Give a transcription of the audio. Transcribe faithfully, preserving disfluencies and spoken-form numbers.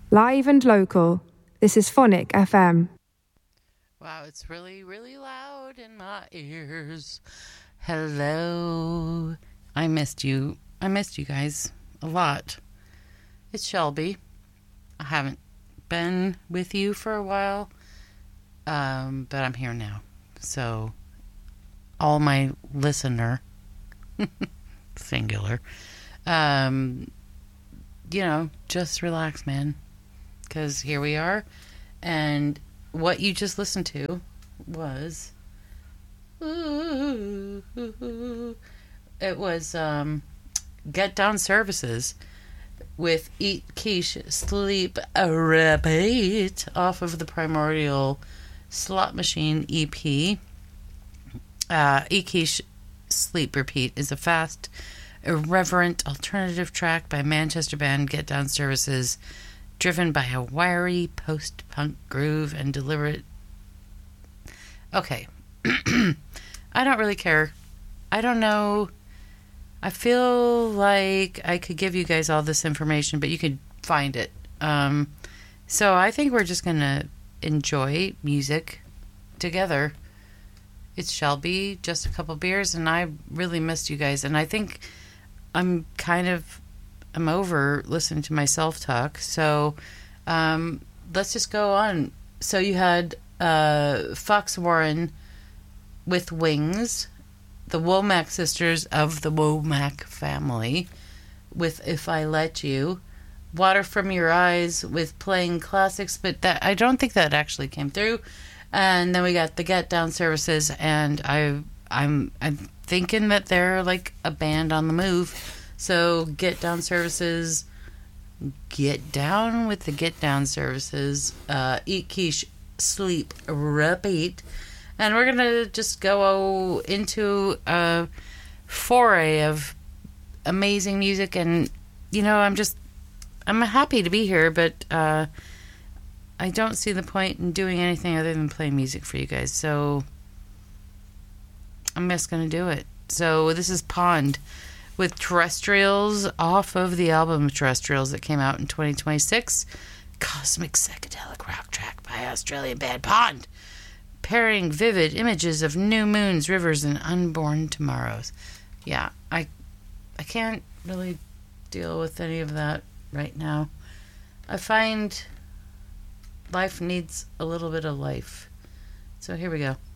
Live and local, this is Phonic F M. Wow, it's really, really loud in my ears. Hello. I missed you. I missed you guys a lot. It's Shelby. I haven't been with you for a while, um, but I'm here now. So, all my listener, singular, um, you know, just relax, man. Because here we are. And what you just listened to was... Ooh, it was um, Get Down Services with Eat Quiche, Sleep, Repeat off of the Primordial Slot Machine E P. Uh, Eat Quiche, Sleep, Repeat is a fast, irreverent alternative track by Manchester band Get Down Services, driven by a wiry post-punk groove and deliberate... Okay. I don't really care. I don't know. I feel like I could give you guys all this information, but you could find it. Um, so I think we're just going to enjoy music together. It's Shelby, just a couple beers, and I really missed you guys. And I think I'm kind of... I'm over listening to myself talk. So um, let's just go on. So you had uh, Fox Warren with Wings, the Womack sisters of the Womack family with If I Let You, Water From Your Eyes with Playing Classics, but that I don't think that actually came through. And then we got the Get Down Services, and I I'm I'm thinking that they're like a band on the move. So Get Down Services, get down with the Get Down Services, uh, Eat Quiche, Sleep, Repeat. And we're going to just go into a foray of amazing music. And, you know, I'm just, I'm happy to be here, but uh, I don't see the point in doing anything other than play music for you guys. So I'm just going to do it. So this is Pond with Terrestrials off of the album Terrestrials that came out in twenty twenty-six. Cosmic psychedelic rock track by Australian band Pond, pairing vivid images of new moons, rivers, and unborn tomorrows. Yeah, I I can't really deal with any of that right now. I find life needs a little bit of life. So here we go.